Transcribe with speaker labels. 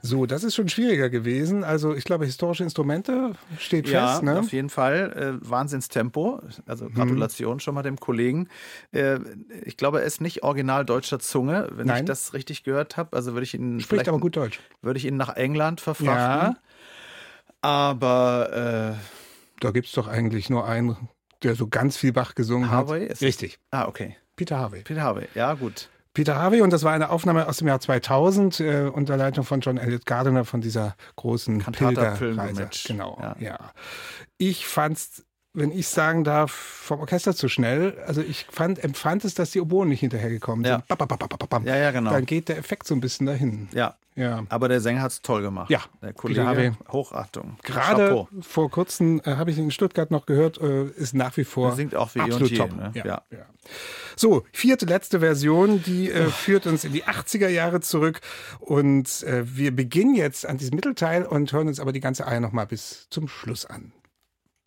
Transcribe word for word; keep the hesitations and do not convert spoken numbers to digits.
Speaker 1: So, das ist schon schwieriger gewesen. Also ich glaube, historische Instrumente steht
Speaker 2: Ja,
Speaker 1: fest. Ne?
Speaker 2: auf jeden Fall. Äh, Wahnsinnstempo. Also Gratulation mhm. schon mal dem Kollegen. Äh, ich glaube, er ist nicht original deutscher Zunge, wenn
Speaker 1: Nein.
Speaker 2: ich das richtig gehört habe. Also würde ich ihn
Speaker 1: Spricht aber gut Deutsch.
Speaker 2: Würde ich ihn nach England verfrachten.
Speaker 1: Ja.
Speaker 2: Aber äh,
Speaker 1: da gibt es doch eigentlich nur einen, der so ganz viel Bach gesungen
Speaker 2: Harvey
Speaker 1: hat.
Speaker 2: Ist
Speaker 1: richtig.
Speaker 2: Ah, okay.
Speaker 1: Peter Harvey.
Speaker 2: Peter Harvey, ja gut.
Speaker 1: Peter Harvey, und das war eine Aufnahme aus dem Jahr zweitausend äh, unter Leitung von John Elliott Gardiner von dieser großen Pilgerreise. Genau, ja. ja. Ich fand's, wenn ich sagen darf, vom Orchester zu schnell. Also ich fand, empfand es, dass die Oboen nicht hinterhergekommen sind.
Speaker 2: Ja. ja, ja, genau.
Speaker 1: Dann geht der Effekt so ein bisschen dahin.
Speaker 2: Ja.
Speaker 1: Ja.
Speaker 2: Aber der Sänger hat es toll gemacht.
Speaker 1: Ja.
Speaker 2: Der Kollege, Harvey. Hochachtung.
Speaker 1: Gerade
Speaker 2: Chapeau.
Speaker 1: vor kurzem äh, habe ich ihn in Stuttgart noch gehört, äh, ist nach wie vor
Speaker 2: er singt auch wie
Speaker 1: absolut
Speaker 2: je,
Speaker 1: top.
Speaker 2: Ne?
Speaker 1: Ja.
Speaker 2: Ja.
Speaker 1: Ja. So, vierte, letzte Version, die äh, führt uns in die achtziger Jahre zurück. Und äh, wir beginnen jetzt an diesem Mittelteil und hören uns aber die ganze Eier noch mal bis zum Schluss an.